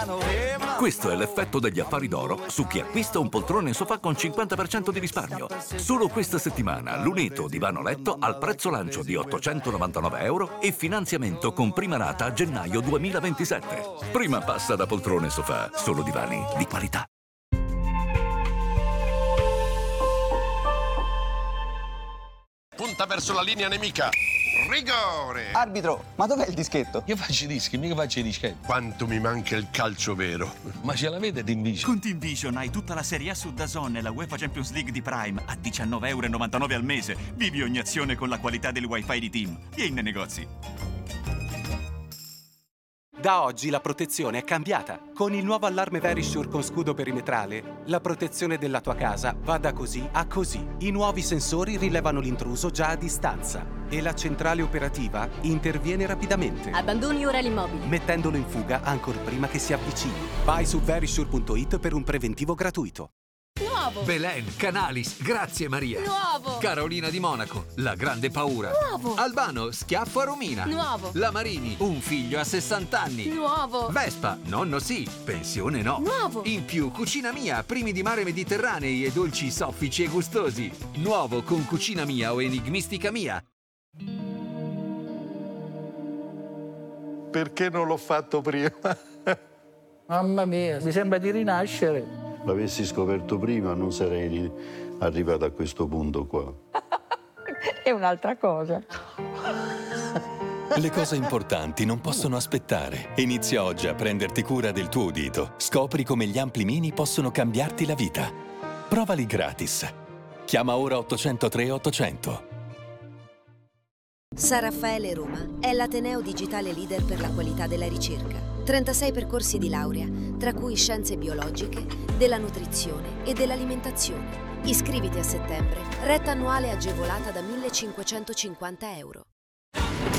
Questo è l'effetto degli affari d'oro su chi acquista un poltrone sofà con 50% di risparmio. Solo questa settimana Luneto Divano Letto al prezzo lancio di €899 e finanziamento con prima rata a gennaio 2027. Prima passa da poltrone sofà, solo divani di qualità. Punta verso la linea nemica. Rigore! Arbitro, ma dov'è il dischetto? Io faccio i dischi, mica faccio i dischetti. Quanto mi manca il calcio vero. Ma ce l'avete Team Vision? Con Team Vision hai tutta la Serie A su DAZN e la UEFA Champions League di Prime a €19,99 al mese. Vivi ogni azione con la qualità del wifi di Team. Vieni nei negozi. Da oggi la protezione è cambiata. Con il nuovo allarme Verisure con scudo perimetrale, la protezione della tua casa va da così a così. I nuovi sensori rilevano l'intruso già a distanza e la centrale operativa interviene rapidamente, Abbandoni ora l'immobile. mettendolo in fuga ancor prima che si avvicini. Vai su verisure.it per un preventivo gratuito. Nuovo. Belen, Canalis, grazie Maria. Nuovo. Carolina di Monaco, la grande paura. Nuovo. Albano, schiaffo a Romina. Nuovo. La Marini, un figlio a 60 anni. Nuovo. Vespa, nonno sì, pensione no. Nuovo. In più, Cucina Mia, primi di mare mediterranei e dolci soffici e gustosi. Nuovo con Cucina Mia o Enigmistica Mia. Perché non l'ho fatto prima? Mamma mia, mi sembra di rinascere. L'avessi scoperto prima non sarei arrivato a questo punto qua. È un'altra cosa. Le cose importanti non possono aspettare. Inizia oggi a prenderti cura del tuo udito. Scopri come gli ampli mini possono cambiarti la vita. Provali gratis. Chiama ora 803 800. San Raffaele Roma è l'ateneo digitale leader per la qualità della ricerca. 36 percorsi di laurea, tra cui scienze biologiche, della nutrizione e dell'alimentazione. Iscriviti a settembre. Retta annuale agevolata da €1.550.